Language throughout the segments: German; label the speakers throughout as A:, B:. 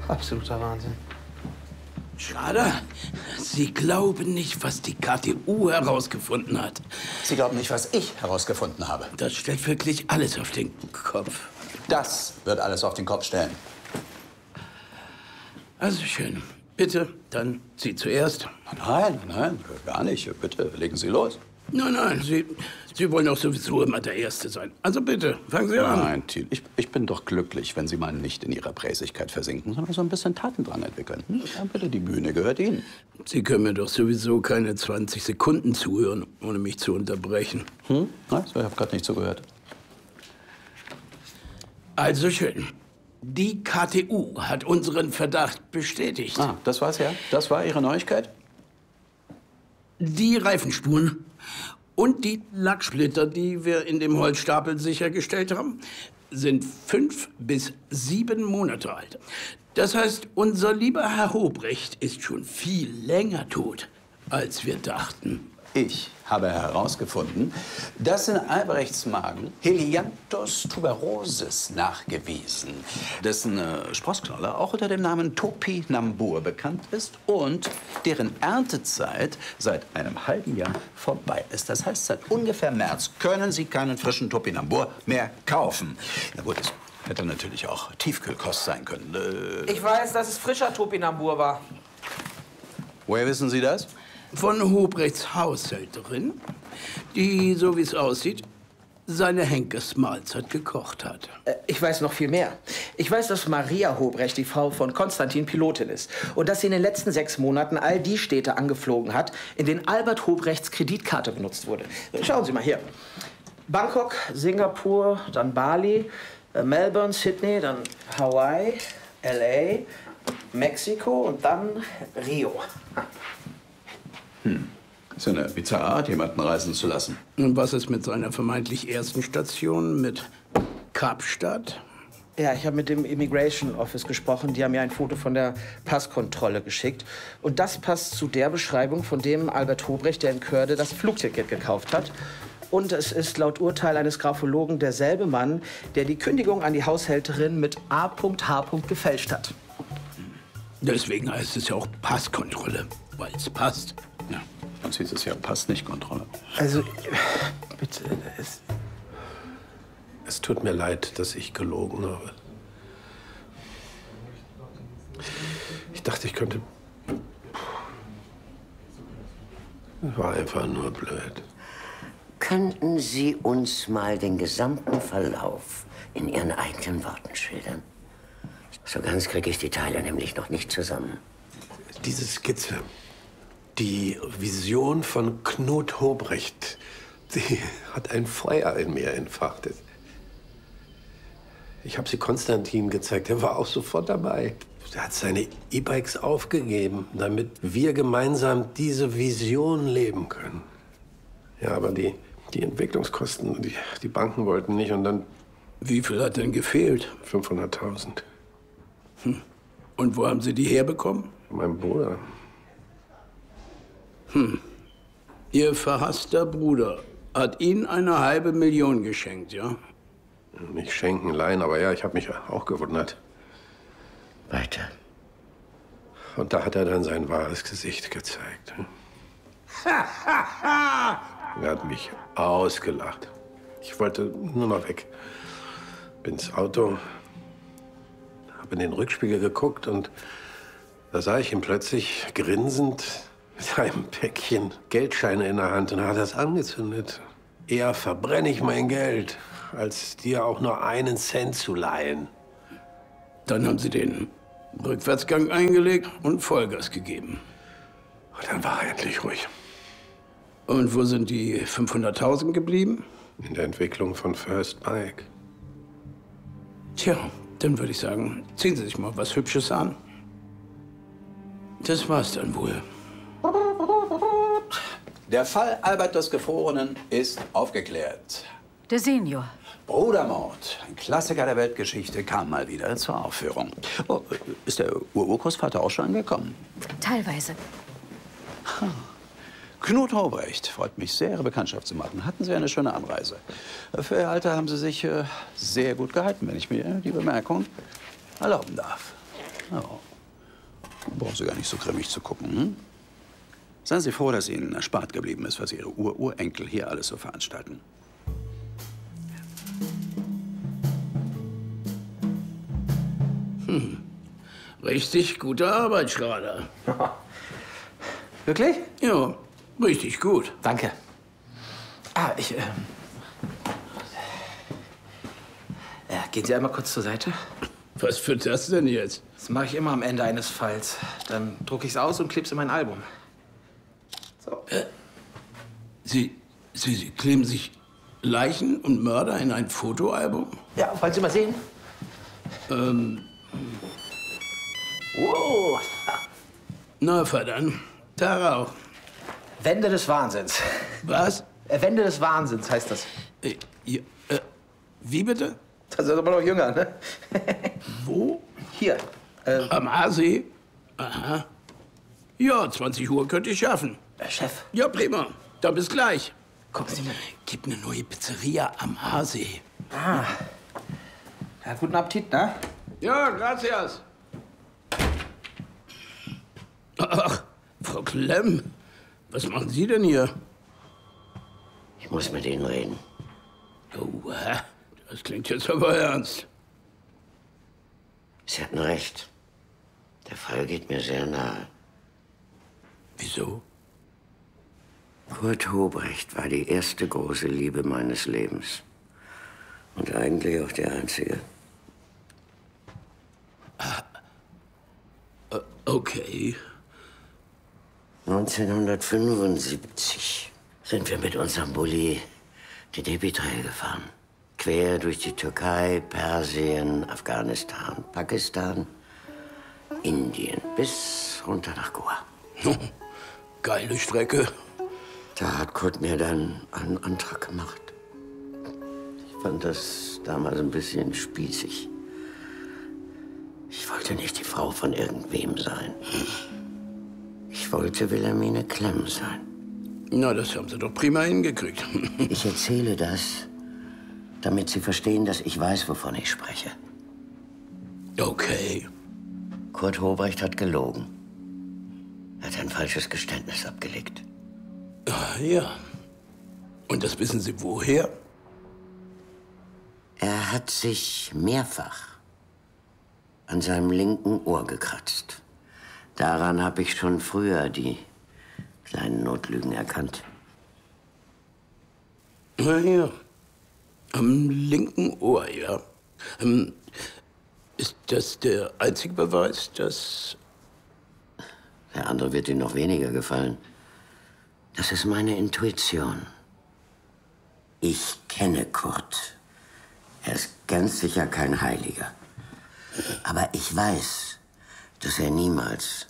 A: Absoluter Wahnsinn.
B: Schade. Sie glauben nicht, was die KTU herausgefunden hat.
C: Sie glauben nicht, was ich herausgefunden habe.
B: Das stellt wirklich alles auf den Kopf.
C: Das wird alles auf den Kopf stellen.
B: Also schön. Bitte, dann Sie zuerst.
C: Nein, gar nicht. Bitte, legen Sie los.
B: Nein, Sie wollen doch sowieso immer der Erste sein. Also bitte, fangen Sie an.
C: Nein, Thiel, ich bin doch glücklich, wenn Sie mal nicht in Ihrer Präsigkeit versinken, sondern so ein bisschen Taten dran entwickeln. Ja, bitte, die Bühne gehört Ihnen.
B: Sie können mir doch sowieso keine 20 Sekunden zuhören, ohne mich zu unterbrechen.
C: Also, ich habe gerade nicht zugehört.
B: Also schön. Die KTU hat unseren Verdacht bestätigt.
C: Ah, das war's ja? Das war Ihre Neuigkeit?
B: Die Reifenspuren und die Lacksplitter, die wir in dem Holzstapel sichergestellt haben, sind 5 bis 7 Monate alt. Das heißt, unser lieber Herr Hobrecht ist schon viel länger tot, als wir dachten.
C: Ich habe herausgefunden, dass in Albrechts Magen Helianthus tuberosus nachgewiesen, dessen Sprossknolle auch unter dem Namen Topinambur bekannt ist und deren Erntezeit seit einem halben Jahr vorbei ist. Das heißt, seit ungefähr März können Sie keinen frischen Topinambur mehr kaufen. Na gut, es hätte natürlich auch Tiefkühlkost sein können.
A: Ich weiß, dass es frischer Topinambur war.
C: Woher wissen Sie das?
B: Von Hobrechts Haushälterin, die, so wie es aussieht, seine Henkersmahlzeit gekocht hat.
A: Ich weiß noch viel mehr. Ich weiß, dass Maria Hobrecht die Frau von Konstantin Pilotin ist. Und dass sie in den letzten 6 Monaten all die Städte angeflogen hat, in denen Albert Hobrechts Kreditkarte benutzt wurde. Schauen Sie mal hier. Bangkok, Singapur, dann Bali, Melbourne, Sydney, dann Hawaii, L.A., Mexiko und dann Rio.
C: Das ist eine bizarre Art, jemanden reisen zu lassen.
B: Und was ist mit seiner vermeintlich ersten Station, mit Kapstadt?
A: Ja, ich habe mit dem Immigration Office gesprochen. Die haben mir ein Foto von der Passkontrolle geschickt. Und das passt zu der Beschreibung von dem Albert Hobrecht, der in Körde das Flugticket gekauft hat. Und es ist laut Urteil eines Graphologen derselbe Mann, der die Kündigung an die Haushälterin mit A.H. gefälscht hat.
B: Deswegen heißt es ja auch Passkontrolle, weil es passt.
C: Ja, sonst hieß es ja Pass nicht Kontrolle.
A: Also, bitte,
D: Es tut mir leid, dass ich gelogen habe. Ich dachte, ich könnte... Das war einfach nur blöd.
E: Könnten Sie uns mal den gesamten Verlauf in Ihren eigenen Worten schildern? So ganz kriege ich die Teile nämlich noch nicht zusammen.
D: Diese Skizze, die Vision von Knut Hobrecht, die hat ein Feuer in mir entfachtet. Ich habe sie Konstantin gezeigt, er war auch sofort dabei. Er hat seine E-Bikes aufgegeben, damit wir gemeinsam diese Vision leben können. Ja, aber die Entwicklungskosten, die Banken wollten nicht und dann...
B: Wie viel hat denn gefehlt?
D: 500.000.
B: Und wo haben Sie die herbekommen?
D: Mein Bruder.
B: Ihr verhasster Bruder hat Ihnen 500.000 geschenkt, ja?
D: Nicht schenken, leihen, aber ja, ich habe mich auch gewundert.
E: Weiter.
D: Und da hat er dann sein wahres Gesicht gezeigt. Er hat mich ausgelacht. Ich wollte nur noch weg. Bin ins Auto, habe in den Rückspiegel geguckt und da sah ich ihn plötzlich grinsend mit einem Päckchen Geldscheine in der Hand und hat das angezündet. Eher verbrenne ich mein Geld, als dir auch nur 1 Cent zu leihen.
B: Dann haben Sie den Rückwärtsgang eingelegt und Vollgas gegeben.
D: Und dann war er endlich ruhig.
B: Und wo sind die 500.000 geblieben?
D: In der Entwicklung von First Bike.
B: Tja, dann würde ich sagen, ziehen Sie sich mal was Hübsches an. Das war's dann wohl.
C: Der Fall Albert des Gefrorenen ist aufgeklärt.
F: Der Senior.
C: Brudermord, ein Klassiker der Weltgeschichte, kam mal wieder zur Aufführung. Oh, ist der Urgroßvater auch schon angekommen?
F: Teilweise.
C: Knut Hobrecht, freut mich sehr, Ihre Bekanntschaft zu machen. Hatten Sie eine schöne Anreise. Für Ihr Alter haben Sie sich sehr gut gehalten, wenn ich mir die Bemerkung erlauben darf. Ja. Brauchen Sie gar nicht so grimmig zu gucken. Hm? Seien Sie froh, dass Ihnen erspart geblieben ist, was Ihre Ururenkel hier alles so veranstalten.
B: Richtig gute Arbeit, Schrader.
A: Wirklich?
B: Ja, richtig gut.
A: Danke. Gehen Sie einmal kurz zur Seite.
B: Was wird das denn jetzt?
A: Das mache ich immer am Ende eines Falls. Dann drucke ich es aus und klebe es in mein Album. So.
B: Sie kleben sich Leichen und Mörder in ein Fotoalbum?
A: Ja, wollen Sie mal sehen? Wow.
B: Na, verdammt. Darauf.
A: Wände des Wahnsinns.
B: Was?
A: Wände des Wahnsinns heißt das.
B: Wie bitte?
A: Das ist aber noch jünger, ne?
B: Wo?
A: Hier.
B: Am Aasee? Aha. Ja, 20 Uhr könnte ich schaffen.
A: Chef.
B: Ja, prima. Dann bis gleich.
A: Gucken Sie mal.
B: Gibt eine neue Pizzeria am Aasee.
A: Ah. Ja, guten Appetit, ne?
B: Ja, gracias. Ach, Frau Klemm, was machen Sie denn hier?
E: Ich muss mit Ihnen reden.
B: Oh, das klingt jetzt aber ernst.
E: Sie hatten recht. Der Fall geht mir sehr nahe.
B: Wieso?
E: Kurt Hobrecht war die erste große Liebe meines Lebens. Und eigentlich auch die einzige.
B: Okay.
E: 1975 sind wir mit unserem Bulli die Debi-Trail gefahren. Quer durch die Türkei, Persien, Afghanistan, Pakistan, Indien bis runter nach Goa.
B: Geile Strecke.
E: Da hat Kurt mir dann einen Antrag gemacht. Ich fand das damals ein bisschen spießig. Ich wollte nicht die Frau von irgendwem sein. Ich wollte Wilhelmine Klemm sein.
B: Na, das haben Sie doch prima hingekriegt.
E: Ich erzähle das, damit Sie verstehen, dass ich weiß, wovon ich spreche.
B: Okay.
E: Kurt Hobrecht hat gelogen. Er hat ein falsches Geständnis abgelegt.
B: Ah, ja. Und das wissen Sie woher?
E: Er hat sich mehrfach an seinem linken Ohr gekratzt. Daran habe ich schon früher die kleinen Notlügen erkannt.
B: Na ja. Am linken Ohr, ja. Ist das der einzige Beweis, dass...
E: Der andere wird Ihnen noch weniger gefallen. Das ist meine Intuition. Ich kenne Kurt. Er ist ganz sicher kein Heiliger. Aber ich weiß, dass er niemals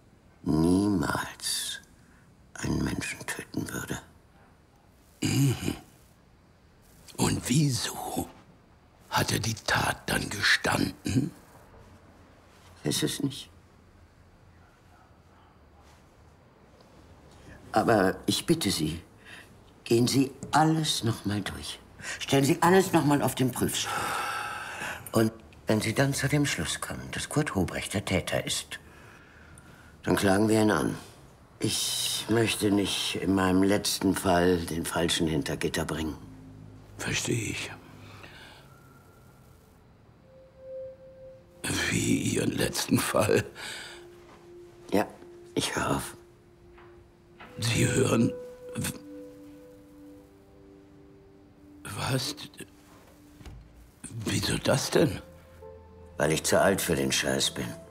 E: einen Menschen töten würde.
B: Mhm. Und wieso hat er die Tat dann gestanden?
E: Ist es nicht. Aber ich bitte Sie, gehen Sie alles noch mal durch. Stellen Sie alles noch mal auf den Prüfstand. Und wenn Sie dann zu dem Schluss kommen, dass Kurt Hobrecht der Täter ist, dann klagen wir ihn an. Ich möchte nicht in meinem letzten Fall den Falschen hinter Gitter bringen.
B: Verstehe ich. Wie Ihren letzten Fall.
E: Ja, ich höre auf.
B: Sie hören... Was? Wieso das denn?
E: Weil ich zu alt für den Scheiß bin.